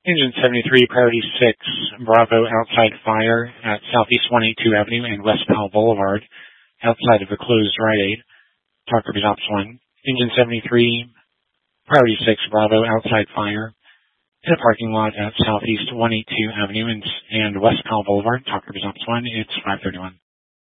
Engine 73, Priority 6, Bravo outside fire at Southeast 182 Avenue and West Powell Boulevard, outside of a closed Rite Aid. Talk Group Ops 1. Engine 73, Priority 6, Bravo outside fire in a parking lot at Southeast 182 Avenue and West Powell Boulevard. Talk Group Ops 1. It's 5:31.